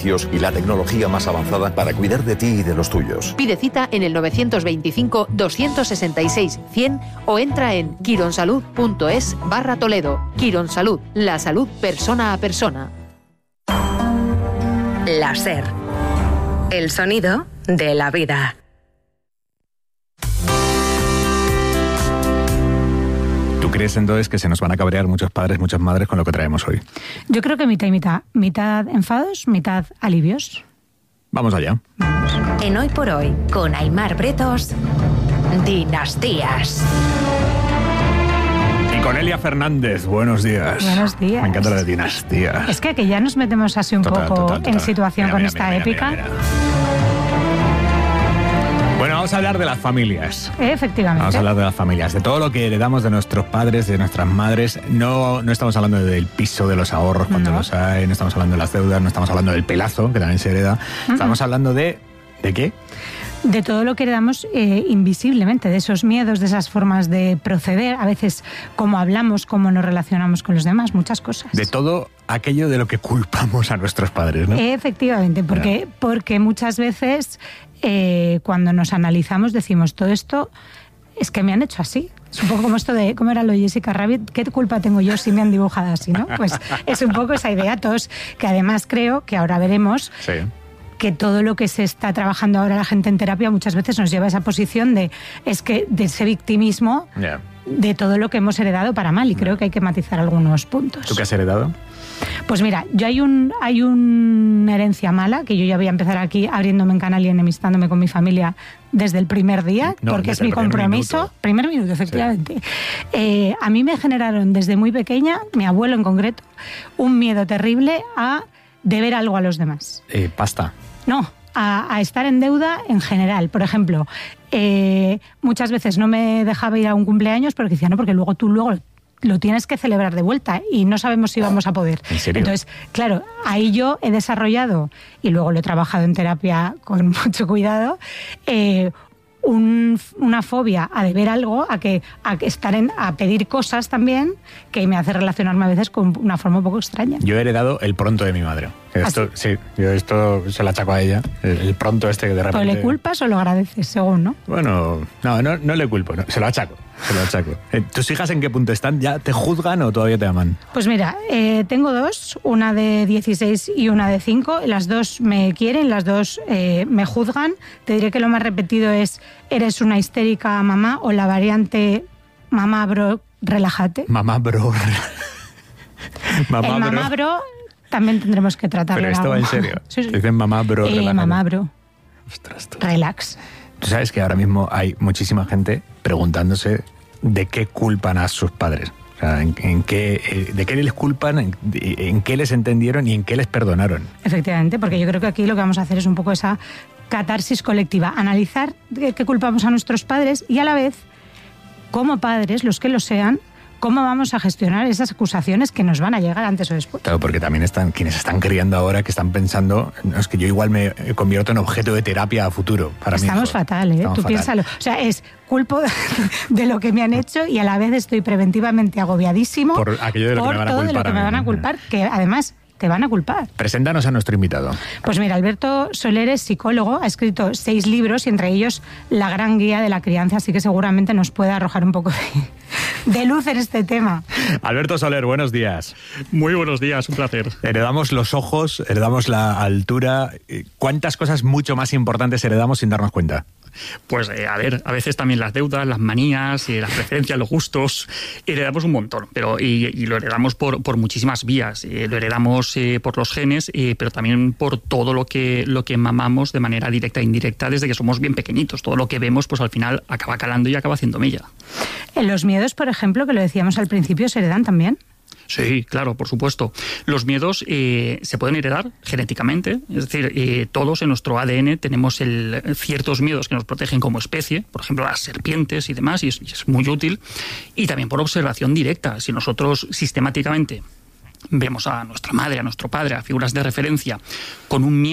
y la tecnología más avanzada para cuidar de ti y de los tuyos. Pide cita en el 925-266-100 o entra en quironsalud.es/Toledo. Quironsalud, la salud persona a persona. La SER, el sonido de la vida. ¿Tú crees entonces que se nos van a cabrear muchos padres, muchas madres con lo que traemos hoy? Yo creo que mitad y mitad. Mitad enfados, mitad alivios. Vamos allá. En Hoy por Hoy, con Aimar Bretos, Dinastías. Y con Elia Fernández, buenos días. Buenos días. Me encanta la de Dinastías. Es que ya nos metemos así un poco en situación con esta épica. Mira. Bueno, vamos a hablar de las familias. Efectivamente. Vamos a hablar de las familias, de todo lo que heredamos de nuestros padres, de nuestras madres. No estamos hablando del piso, de los ahorros cuando los hay, no estamos hablando de las deudas, no estamos hablando del pelazo, que también se hereda. Estamos hablando ¿de qué? De todo lo que heredamos invisiblemente, de esos miedos, de esas formas de proceder, a veces cómo hablamos, cómo nos relacionamos con los demás, muchas cosas. De todo aquello de lo que culpamos a nuestros padres, ¿no? Efectivamente, porque muchas veces cuando nos analizamos decimos, todo esto es que me han hecho así. Es un poco como esto de, ¿cómo era lo de Jessica Rabbit? ¿Qué culpa tengo yo si me han dibujado así, no? Pues es un poco esa idea, todos, que además creo que ahora veremos... Sí. Que todo lo que se está trabajando ahora la gente en terapia muchas veces nos lleva a esa posición de ese victimismo de todo lo que hemos heredado para mal, y creo que hay que matizar algunos puntos. ¿Tú qué has heredado? Pues mira, yo hay una herencia mala, que yo ya voy a empezar aquí abriéndome en canal y enemistándome con mi familia desde el primer día, porque es mi compromiso. Primer minuto, efectivamente. Sí. A mí me generaron desde muy pequeña, mi abuelo en concreto, un miedo terrible a deber algo a los demás. Pasta. No, a estar en deuda en general. Por ejemplo, muchas veces no me dejaba ir a un cumpleaños porque decía, no, porque luego tú lo tienes que celebrar de vuelta y no sabemos si vamos a poder. ¿En serio? Entonces, claro, ahí yo he desarrollado, y luego lo he trabajado en terapia con mucho cuidado, una fobia a deber algo, a pedir cosas también, que me hace relacionarme a veces con una forma un poco extraña. Yo he heredado el pronto de mi madre. Sí, yo esto se lo achaco a ella, el pronto este que de repente... ¿O le culpas o lo agradeces, según, no? Bueno, no le culpo, no, se lo achaco. ¿Tus hijas en qué punto están? ¿Ya te juzgan o todavía te aman? Pues mira, tengo dos, una de 16 y una de 5. Las dos me quieren, las dos me juzgan. Te diré que lo más repetido es, eres una histérica mamá, o la variante, mamá bro, relájate. Mamá bro. Mamá bro también tendremos que tratarlo. Pero esto va en serio. Sí. Dicen mamá bro, relájate. Mamá bro. Ostras. Relax. Tú sabes que ahora mismo hay muchísima gente preguntándose de qué culpan a sus padres. O sea, de qué les culpan, en qué les entendieron y en qué les perdonaron. Efectivamente, porque yo creo que aquí lo que vamos a hacer es un poco esa catarsis colectiva. Analizar de qué culpamos a nuestros padres y a la vez, como padres, los que lo sean, cómo vamos a gestionar esas acusaciones que nos van a llegar antes o después. Claro, porque también están quienes están criando ahora, que están pensando, no, es que yo igual me convierto en objeto de terapia a futuro para mí. Estamos fatal, ¿eh? Tú piénsalo. O sea, es culpo de lo que me han hecho y a la vez estoy preventivamente agobiadísimo por aquello de lo que me van a culpar. Todo de lo que me van a culpar, que además te van a culpar. Preséntanos a nuestro invitado. Pues mira, Alberto Soler es psicólogo, ha escrito 6 libros y entre ellos La gran guía de la crianza, así que seguramente nos puede arrojar un poco de luz en este tema. Alberto Soler, buenos días. Muy buenos días, un placer. Heredamos los ojos, heredamos la altura. ¿Cuántas cosas mucho más importantes heredamos sin darnos cuenta? Pues a veces también las deudas, las manías, las preferencias, los gustos, heredamos un montón, pero y lo heredamos por muchísimas vías. Lo heredamos por los genes, pero también por todo lo que mamamos de manera directa e indirecta desde que somos bien pequeñitos. Todo lo que vemos, pues al final acaba calando y acaba haciendo mella. Los miedos, por ejemplo, que lo decíamos al principio, ¿se heredan también? Sí, claro, por supuesto. Los miedos se pueden heredar genéticamente, es decir, todos en nuestro ADN tenemos ciertos miedos que nos protegen como especie, por ejemplo las serpientes y demás, y es muy útil, y también por observación directa. Si nosotros sistemáticamente vemos a nuestra madre, a nuestro padre, a figuras de referencia con un miedo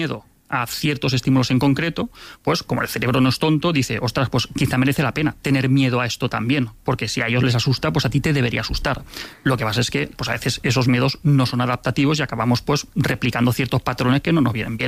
a ciertos estímulos en concreto, pues como el cerebro no es tonto, dice, ostras, pues quizá merece la pena tener miedo a esto también, porque si a ellos les asusta, pues a ti te debería asustar. Lo que pasa es que pues a veces esos miedos no son adaptativos y acabamos pues replicando ciertos patrones que no nos vienen bien.